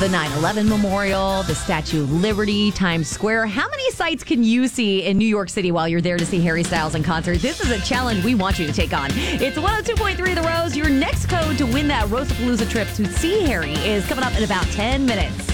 the 9/11 Memorial, the Statue of Liberty, Times Square. How many sights can you see in New York City while you're there to see Harry Styles in concert? This is a challenge we want you to take on. It's 102.3 The Rose. Your next code to win that Rosapalooza trip to see Harry is coming up in about 10 minutes.